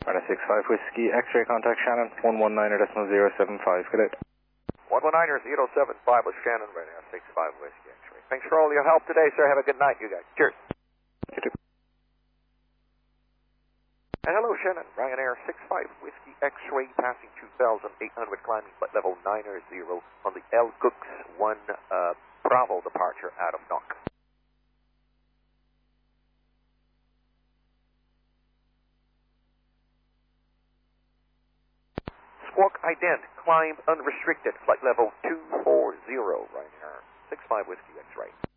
Ryanair 65 Whiskey X-ray contact Shannon 119.075. Good day. 119.075 with Shannon, Ryanair 65 Whiskey X-ray. Thanks for all your help today, sir. Have a good night, you guys. Cheers. You too. And hello, Shannon. Ryanair 65 Whiskey X-ray passing 2,800, climbing flight level 90 on the El Gooks 1 Bravo departure out of Knock. Squawk ident, climb unrestricted, flight level 240, Ryanair 65 Whiskey X-ray.